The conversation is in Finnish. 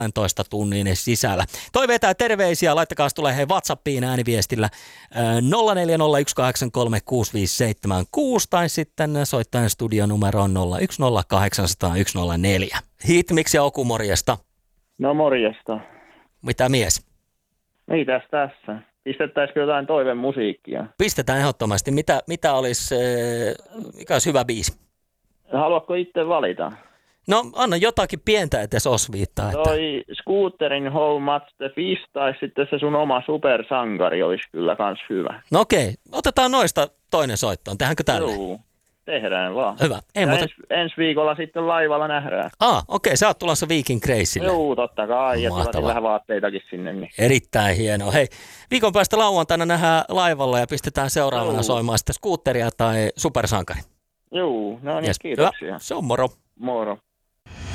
12 tunnin sisällä. Toiveita ja terveisiä, laittakaa tulee hei WhatsAppiin ääniviestillä 0401836576 tai sitten soittaen studionumeroon 01080104. Hitmiksi ja Oku, morjesta. No morjesta. Mitä mies? Mitäs tässä? Pistettäisikö jotain toivemusiikkia? Pistetään ehdottomasti. Mitä olisi, mikä olisi hyvä biisi? Haluatko itse valita? No anna jotakin pientä edes osviittaa. Että... Toi Scooterin How Much the Fish tai sitten se sun oma supersankari olisi kyllä kans hyvä. No okei, otetaan noista toinen soittoon. Tehdäänkö tälle? Joo, tehdään vaan. Hyvä. Ensi viikolla sitten laivalla nähdään. Okei, sä oot tulossa Viking Graceille. Joo, totta kai. Ja Mahtavaa. vähän vaatteitakin sinne. Niin. Erittäin hienoa. Hei, viikon päästä lauantaina nähdään laivalla ja pistetään seuraavana soimaan sitten Scooteria tai supersankari. Joo, no niin, Yes. kiitoksia. Hyvä. Se on moro. Moro.